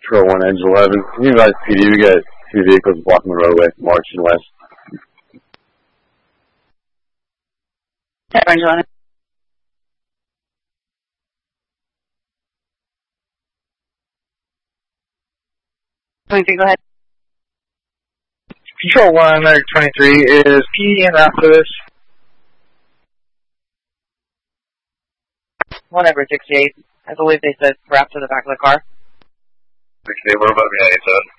Control 1, Engine 11. Can you advise PD? We got two vehicles blocking the roadway, marching west. Engine 11. 23, go ahead. Control 1, American 23, is PD en route for this? Whatever, 68. I believe they said wrapped to the back of the car. 68, what about the 87?